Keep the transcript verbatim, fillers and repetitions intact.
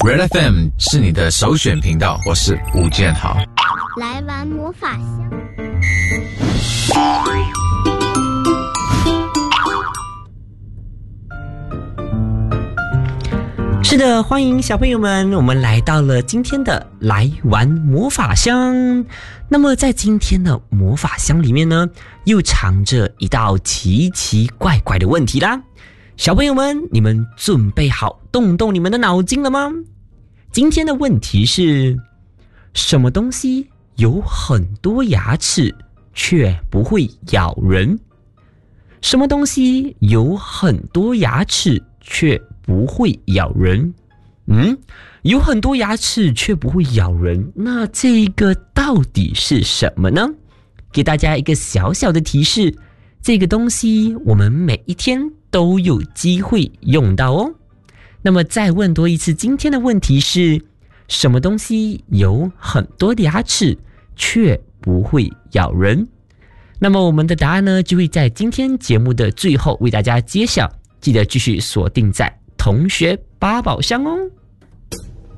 Red F M 是你的首选频道，我是吴建豪。 来玩魔法箱。 是的，欢迎小朋友们，我们来到了今天的来玩魔法箱。那么在今天的魔法箱里面呢，又藏着一道奇奇怪怪的问题啦。小朋友们，你们准备好动动你们的脑筋了吗？今天的问题是，什么东西有很多牙齿却不会咬人？什么东西有很多牙齿却不会咬人？嗯，有很多牙齿却不会咬人，那这个到底是什么呢？给大家一个小小的提示，这个东西我们每一天都有机会用到哦。那么再问多一次，今天的问题是，什么东西有很多的牙齿却不会咬人？那么我们的答案呢，就会在今天节目的最后为大家揭晓，记得继续锁定在同学八宝箱哦。